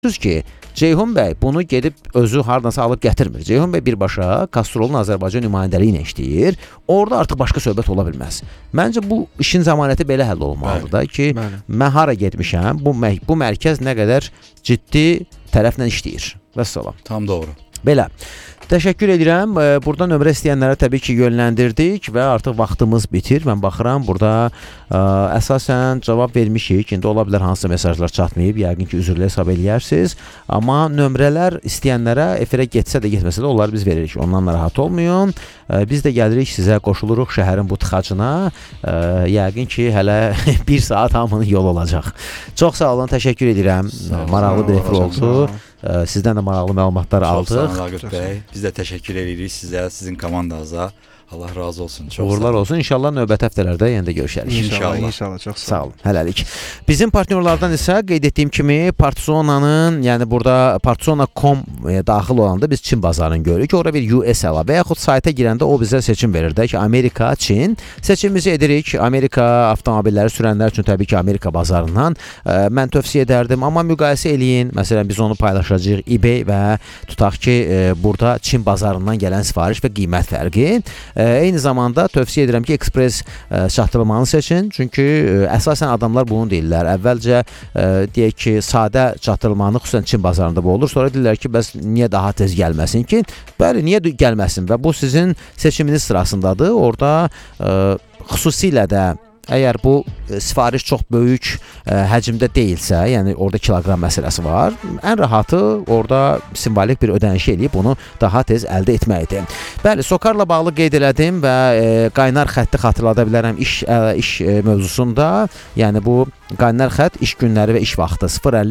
Düz ki, Ceyhun bəy bunu gedib özü hardansa alıb gətirmir. Ceyhun bəy birbaşa Kastrolun Azərbaycan nümayəndəliyi ilə işləyir. Orada artıq başqa söhbət ola bilməz. Məncə bu işin zəmanəti belə həll olmalıdır da ki, mən hara getmişəm, bu mərkəz nə qədər ciddi tərəflə işləyir. Vəssalam. Tam doğru. Belə. Təşəkkür edirəm. Burada nömrə istəyənlərə təbii ki yönləndirdik və artıq vaxtımız bitir. Mən baxıram, burada əsasən cavab vermişik. İndi ola bilər hansısa mesajlar çatmayıb, yəqin ki üzrlə hesab eləyərsiniz. Amma nömrələr istəyənlərə efirə getsə də getməsə də onları biz veririk. Ondan narahat olmayın. Biz də gəlirik sizə, qoşuluruq şəhərin bu tıxacına. Yəqin ki hələ 1 saat hamının yol olacaq. Çox sağ olun, təşəkkür edirəm. Maraqlı bir efir oldu. Sizdən də maraqlı məlumatlar aldıq. Çox sağ olun Raqib bəy. Biz də təşəkkür edirik sizə, sizin komandanıza. Allah razı olsun. Çox uğurlar olsun. İnşallah növbəti həftələrdə yenə də görüşərik. İnşallah. Çox sağ olun. Hələlik. Bizim partnyorlardan isə qeyd etdiyim kimi Partizonanın, yəni burada Partizona.com daxil olanda biz Çin bazarını görürük. Orada bir US əlavə yaxud sayta girəndə o bizə seçim verir də ki, Amerika, Çin. Seçimimizi edirik. Amerika avtomobilləri sürənlər üçün təbii ki Amerika bazarından mən tövsiyə edərdim, amma müqayisə eləyin. Məsələn biz onu paylaşacağıq eBay və tutaq ki burada Çin bazarından gələn sifariş və qiymət fərqi. Eyni zamanda tövsiyə edirəm ki, ekspres çatdırılmanı seçin. Çünki əsasən adamlar bunu deyirlər. Əvvəlcə deyək ki, sadə çatdırılmanı xüsusən Çin bazarında bu olur. Sonra deyirlər ki, bəs niyə daha tez gəlməsin ki? Bəli, niyə gəlməsin və bu sizin seçiminiz sırasındadır. Orada xüsusilə də əgər bu sifariş çox böyük həcmdə deyilsə, yəni orada kiloqram məsələsi var, ən rahatı orada simvolik bir ödəniş eləyib bunu daha tez əldə etməkdir. Bəli, Sokarla bağlı qeyd elədim və qaynar xətti xatırlada bilərəm iş mövzusunda. Yəni bu qaynar xətt iş günləri və iş vaxtı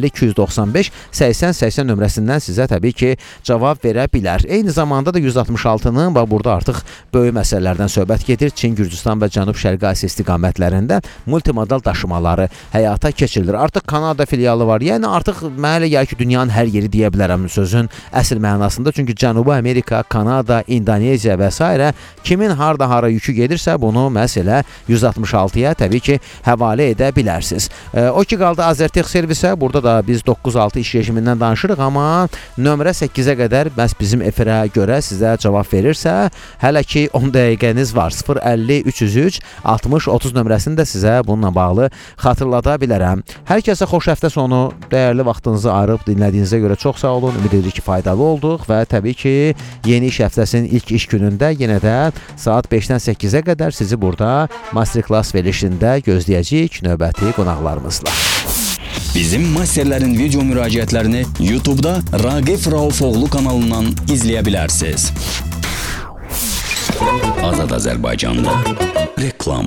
050-295-80-80 nömrəsindən sizə təbii ki cavab verə bilər. Eyni zamanda da 166-nın burada artıq böyük məsələlərdən söhbət gedir. Çin, Gürcüstan və Cənub-Şərqi Asiya istiqamətlərində multimodal daşımaları həyata keçirilir. Artıq Kanada filialı var. Yəni artıq mənə elə gəlir ki, dünyanın hər yeri deyə bilərəm sözün əsl mənasında. Çünki Cənubi Amerika, Kanada, İndoneziya və s. kimin hara yükü gedirsə bunu məhz elə 166-ya təbii ki həvalə edə bilərsiniz. O ki qaldı Azertex servisə. Burada da biz 9-6 iş rejimindən danışırıq, amma nömrə 8-ə qədər məhz bizim efirə görə sizə cavab verirsə, hələ ki 10 dəqiqəniz var. 050-303-60-30 nömrəsini də sizə bununla bağlı xatırlada bilərəm. Hər kəsə xoş həftə sonu, dəyərli vaxtınızı ayırıb dinlədiyinizə görə çox sağ olun. Ümid edirik ki, faydalı olduq və təbii ki, yeni iş həftəsinin ilk iş günündə yenə də saat 5-dən 8-ə qədər sizi burada masterclass verilişində gözləyəcəyik növbəti qonaqlarımızla. Bizim masterlərin video müraciətlərini YouTube'da Raqif Raufoğlu kanalından izləyə bilərsiniz. Azad Azərbaycanda reklam.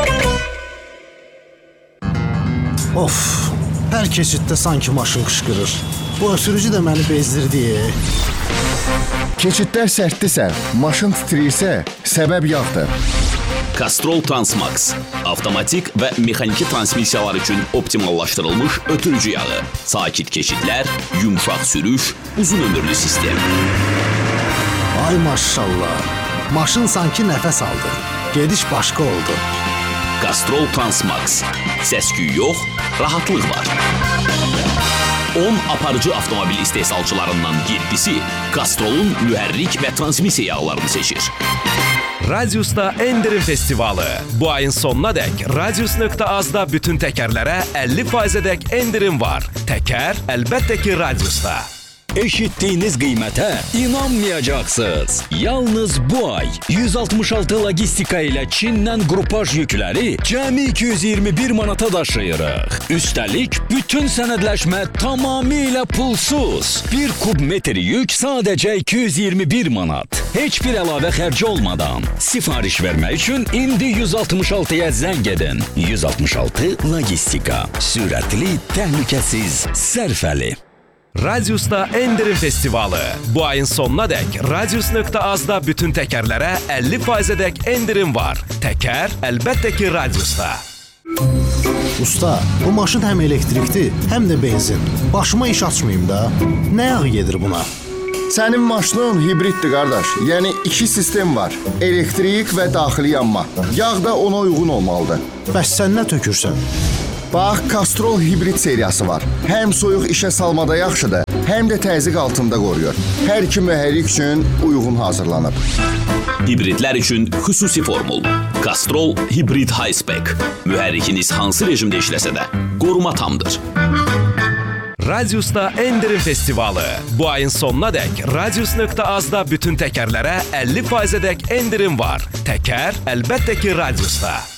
Of, hər keçiddə sanki maşın qışqırır. Bu ötürücü də məni bezdirdi. Keçidlər sərtdirsə, maşın titrəyirsə, səbəb yağdır. Castrol Transmax. Avtomatik və mexaniki transmissiyalar üçün optimallaşdırılmış ötürücü yağı. Sakit keçidlər, yumşaq sürüş, uzun ömürlü sistem. Ay maşallah. Maşın sanki nəfəs aldı. Gediş başqa oldu. Castrol Transmax. Səs-küy yox, rahatlıq var. 10 aparıcı avtomobil istehsalçılarından 7-si Castrol'un mühərrik və transmissiya yağlarını seçir. Radius'ta Endirim Festivalı. Bu ayın sonuna dək Radius.az-da bütün təkərlərə 50%-ədək endirim var. Təkər əlbəttə ki Radius'ta. Eşitdiyiniz qiymətə inanmayacaqsınız. Yalnız bu ay 166 logistika ilə Çindən qrupaj yükləri cəmi 221 manata daşıyırıq. Üstəlik, bütün sənədləşmə tamamilə pulsuz. 1 kub metr yük sadəcə 221 manat. Heç bir əlavə xərci olmadan. Sifariş vermək üçün indi 166-ya zəng edin. 166 logistika. Sürətli, təhlükəsiz, sərfəli. Radius'ta Endirim Festivalı. Bu ayın sonuna dək Radius.az-da bütün təkərlərə 50%-ədək endirim var. Təkər əlbəttə ki Radius'ta. Usta, bu maşın həm elektrikdir, həm də benzin. Başıma iş açmayayım da. Nə yağı gedir buna? Sənin maşının hibriddir qardaş. Yəni 2 sistem var. Elektrik və daxili yanma. Yağ da ona uyğun olmalıdır. Bəs sən nə tökürsən? Bax, Castrol hibrid seriyası var. Həm soyuq işə salmada yaxşıdır, həm də təzyiq altında qoruyur. Hər iki mühərrik üçün uyğun hazırlanıb. Hibridlər üçün xüsusi formul. Castrol Hibrid High Spec. Mühərrikiniz hansı rejimdə işləsə də qoruma tamdır. Radiusda Endirim Festivalı. Bu ayın sonuna dək Radius.az-da bütün təkərlərə 50%-dək endirim var. Təkər əlbəttə ki Radiusda.